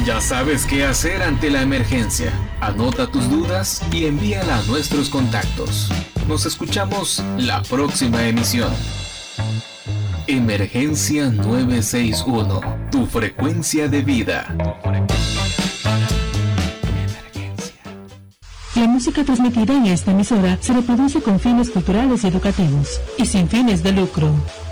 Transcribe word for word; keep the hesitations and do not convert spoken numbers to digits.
Ya sabes qué hacer ante la emergencia. Anota tus dudas y envíala a nuestros contactos. Nos escuchamos la próxima emisión. Emergencia nueve seis uno, tu frecuencia de vida. La música transmitida en esta emisora se reproduce con fines culturales y educativos y sin fines de lucro.